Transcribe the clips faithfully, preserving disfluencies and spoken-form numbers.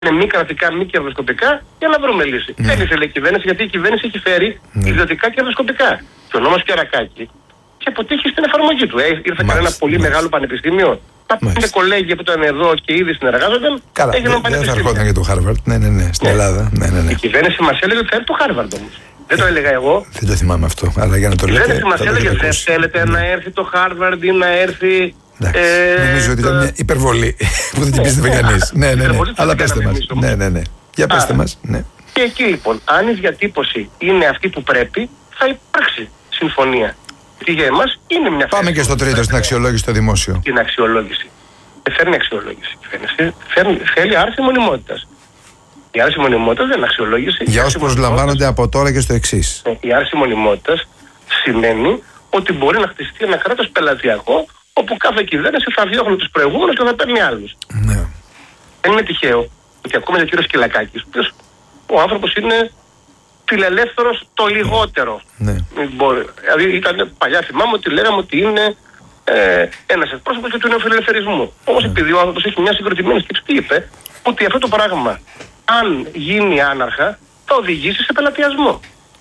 είναι μη κρατικά, μη κερδοσκοπικά, για να βρούμε λύση. Ναι. Θέλει η κυβέρνηση, γιατί η κυβέρνηση έχει φέρει ναι. ιδιωτικά κερδοσκοπικά. Και ο νόμος Κερακάκη και αποτύχει στην εφαρμογή του. Ε, ήρθε κανένα πολύ μάλιστα. μεγάλο πανεπιστήμιο. Τα πέντε κολέγια που ήταν εδώ και ήδη συνεργάζονταν. Καλά, δεν δε θα ερχόταν για το Χάρβαρντ. Ναι, ναι, ναι, στην ναι. Ελλάδα. Ναι, ναι, ναι. Η κυβέρνηση μας έλεγε ότι θα έρθει το Χάρβαρντ όμως. Δεν το έλεγα εγώ. Δεν το θυμάμαι αυτό. Αλλά για να το λέτε. Η κυβέρνηση μας έλεγε δεν θέλετε να έρθει το Χάρβαρντ ή να έρθει. Ε, νομίζω ότι ήταν μια υπερβολή που δεν την πίστευε κανείς. Ναι, ναι, ναι. Αλλά πέστε μας. Ναι, ναι, ναι. Για πέστε μας. Ναι. Και εκεί λοιπόν, αν η διατύπωση είναι αυτή που πρέπει, θα υπάρξει συμφωνία. Γιατί για εμάς είναι μια. Πάμε και στο τρίτο, στην αξιολόγηση στο δημόσιο. Την αξιολόγηση. Δεν φέρνει αξιολόγηση. Φέρνει, θέλει άρση μονιμότητας. Η άρση μονιμότητας δεν είναι αξιολόγηση. Για όσους προσλαμβάνονται από τώρα και στο εξής. Η άρση μονιμότητας σημαίνει ότι μπορεί να χτιστεί ένα κράτος πελατειακό, όπου κάθε κυβέρνηση θα διώχνει τους προηγούμενους και θα παίρνει άλλους. Ναι. Δεν είναι τυχαίο ότι ακόμα και ο κύριος Κυλακάκης, ο άνθρωπος είναι φιλελεύθερος το λιγότερο. Ναι. Δηλαδή ήταν παλιά, θυμάμαι ότι λέγαμε ότι είναι ε, ένας εκπρόσωπος και του νεοφιλελευθερισμού. Όμως ναι. επειδή ο άνθρωπος έχει μια συγκροτημένη σκέψη, τι είπε, ότι αυτό το πράγμα, αν γίνει άναρχα, θα οδηγήσει σε πελατειασμό.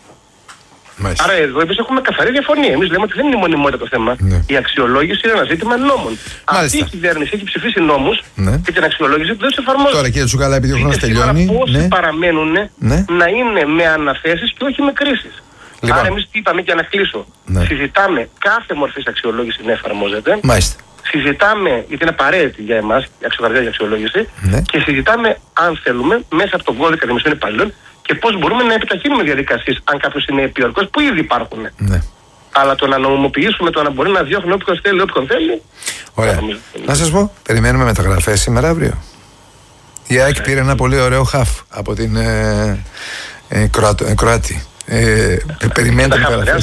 Μάλιστα. Άρα εδώ εμείς έχουμε καθαρή διαφωνία. Εμείς λέμε ότι δεν είναι η μονιμότητα το θέμα. Ναι. Η αξιολόγηση είναι ένα ζήτημα νόμων. Αυτή η κυβέρνηση έχει ψηφίσει νόμους ναι. και την αξιολόγηση δεν σε εφαρμόζει. Τώρα κύριε Τσουκαλά, επειδή ο χρόνος τελειώνει. Πόσοι ναι. παραμένουν ναι. να είναι με αναθέσεις και όχι με κρίσεις. Λοιπόν. Άρα εμείς τι είπαμε και να κλείσω. Ναι. Συζητάμε κάθε μορφής αξιολόγηση να εφαρμόζεται. Μάλιστα. Συζητάμε, γιατί είναι απαραίτητη για εμάς η αξιοκρατία και αξιολόγηση. Ναι. Και συζητάμε, αν θέλουμε, μέσα από τον κώδικα δημοσίων υπαλλήλων και πώς μπορούμε να επιταχύνουμε διαδικασίες αν κάποιος είναι επιορκός που ήδη υπάρχουν. Ναι. Αλλά το να νομιμοποιήσουμε, το να μπορεί να διώχνει όποιος θέλει, όποιον θέλει. Ωραία. Να, να σας πω, περιμένουμε μεταγραφές σήμερα αύριο. Η ΑΕΚ πήρε ένα πολύ ωραίο χαφ από την ε, ε, Κροατ, ε, Κροάτη. Ε, περιμένετε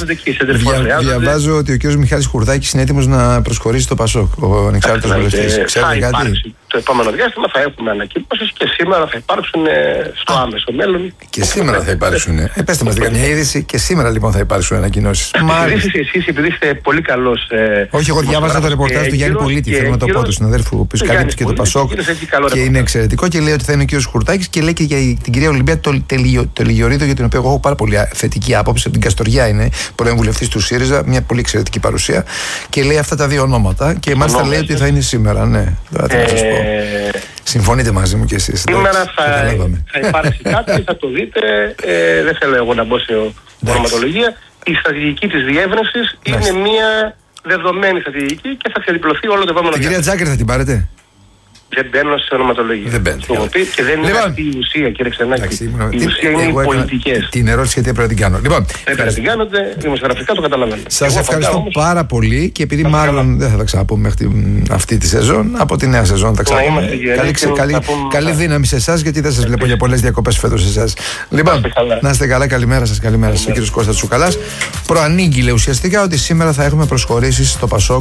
Δια, διαβάζω ότι ο κ. Μιχάλης Χουρδάκης είναι έτοιμος να προσχωρήσει στο ΠΑΣΟΚ, ο ανεξάρτητος βουλευτής. Ξέρετε κάτι? Το επόμενο διάστημα θα έχουμε ανακοίνωσεις και σήμερα θα υπάρξουν στο άμεσο μέλλον. Και σήμερα θα υπάρξουν. Ε, πέστε μας καμιά είδηση, και σήμερα λοιπόν θα υπάρξουν ανακοινώσεις. Εσείς επειδή είστε πολύ καλός. Όχι, εγώ διάβαζα το ρεπορτάζ του Γιάννη Πολίτη, θέλω να το πω, του συναδέλφου, ο οποίος καλύπτει και το ΠΑΣΟΚ και είναι εξαιρετικό και λέει ότι θα είναι ο κ. Χουρδάκης και λέει και για την κυρία Ολυμπία Τελιγιορίδου, για την οποία εγώ έχω πάρα πολύ θετική άποψη. Από την Καστοριά είναι πρώην βουλευτής του ΣΥΡΙΖΑ, μια πολύ εξαιρετική παρουσία και λέει αυτά τα δύο ονόματα και μάλιστα λέει ότι θα είναι σήμερα. Ναι, θα να σας πω. Συμφωνείτε μαζί μου κι εσείς? Σήμερα θα, θα υπάρξει κάτι, θα το δείτε. Ε, δεν θέλω εγώ να μπω σε ονοματολογία. Η στρατηγική της διεύρυνσης είναι μια δεδομένη στρατηγική και θα ξεδιπλωθεί όλο το επόμενο διάστημα. Την κυρία Τζάκερ θα την πάρετε? Δεν μπαίνω σε ονοματολογία. Δεν μπαίνω. Και δεν είναι αυτή η ουσία, κύριε Ξενάκη. Η ουσία είναι οι πολιτικές. Την ερώτηση γιατί έπρεπε να την κάνω. Λοιπόν, έπρεπε να την κάνετε, δημοσιογραφικά το καταλαβαίνω. Σας ευχαριστώ πάρα πολύ και επειδή μάλλον δεν θα τα ξαναπούμε μέχρι αυτή τη σεζόν, από τη νέα σεζόν θα ξαναπούμε. Καλή δύναμη σε εσάς, γιατί δεν σας βλέπω για πολλές διακοπές φέτος σε εσάς. Λοιπόν, να είστε καλά, καλημέρα σας, καλημέρα σας, ο κύριος Κώστας Τσουκαλάς. Προανήγγειλε ουσιαστικά ότι σήμερα θα έχουμε προσχωρήσεις στο ΠΑΣΟΚ.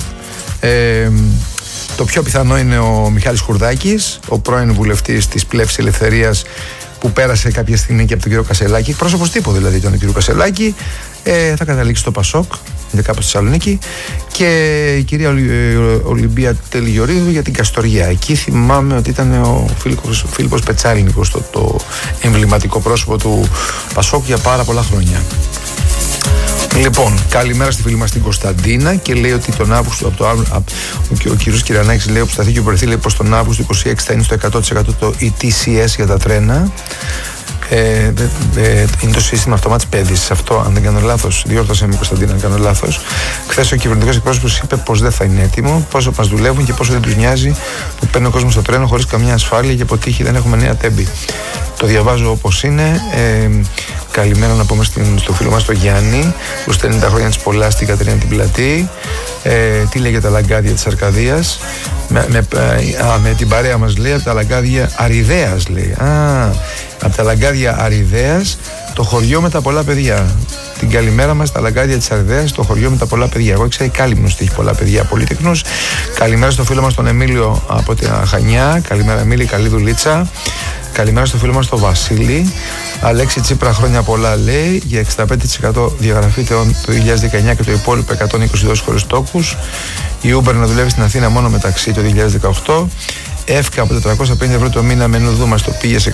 Το πιο πιθανό είναι ο Μιχάλης Χουρδάκης, ο πρώην βουλευτής της Πλεύσης Ελευθερίας, που πέρασε κάποια στιγμή και από τον κύριο Κασελάκη, πρόσωπος τύπου δηλαδή τον κύριο Κασελάκη, ε, θα καταλήξει στο ΠΑΣΟΚ, για κάπου στη Θεσσαλονίκη, και η κυρία Ολυμπία Τελιγιορίδου για την Καστοριά. Εκεί θυμάμαι ότι ήταν ο Φίλιππος, Φίλιππος Πετσάλινικος, το, το εμβληματικό πρόσωπο του ΠΑΣΟΚ για πάρα πολλά χρόνια. Λοιπόν, καλημέρα στη φίλη μας την Κωνσταντίνα και λέει ότι τον Αύγουστο, από το, από, ο, ο κύριος Κυρανάκης λέει, που θα προερθεί, λέει πως τον Αύγουστο είκοσι έξι θα είναι στο εκατό τοις εκατό το ι τι σι ες για τα τρένα. Ε, ε, ε, είναι το σύστημα αυτομάτης πέδησης αυτό, αν δεν κάνω λάθος. Διόρθωσε με Κωνσταντίνα, αν κάνω λάθος. Χθες ο κυβερνητικός εκπρόσωπος είπε πως δεν θα είναι έτοιμο, πόσο μας δουλεύουν και πόσο δεν τους νοιάζει που παίρνει ο κόσμος στο τρένο χωρίς καμιά ασφάλεια και από τύχη δεν έχουμε νέα τέμπη. Το διαβάζω όπως είναι. Ε, καλημέρα να πούμε στην, στο φίλο μας τον Γιάννη, που στέλνει τα χρόνια της πολλά στην Κατερίνα την Πλατή. Ε, τι λέει για τα λαγκάδια της Αρκαδίας? Με, με, α, με την παρέα μας λέει από τα λαγκάδια Αριδέας, λέει. Α, από τα λαγκάδια Αριδέας, το χωριό με τα πολλά παιδιά. Την καλημέρα μας στα λαγκάδια της Αριδέας, το χωριό με τα πολλά παιδιά. Εγώ ήξερα η Κάλυμνος ότι έχει πολλά παιδιά, πολύτεκνους. Καλημέρα στο φίλο μας τον Εμίλιο από την Χανιά. Καλημέρα Εμίλη, καλή δουλίτσα. Καλημέρα στο φίλο μας τον Βασίλη. Αλέξη Τσίπρα, χρόνια πολλά, λέει, για εξήντα πέντε τοις εκατό διαγραφή το δύο χιλιάδες δεκαεννιά και το υπόλοιπο εκατόν είκοσι δόσεις χωρίς τόκους. Η Uber να δουλεύει στην Αθήνα μόνο μεταξύ το δύο χιλιάδες δεκαοκτώ. εύκα από τετρακόσια πενήντα ευρώ το μήνα με νουδού μας το πήγε σε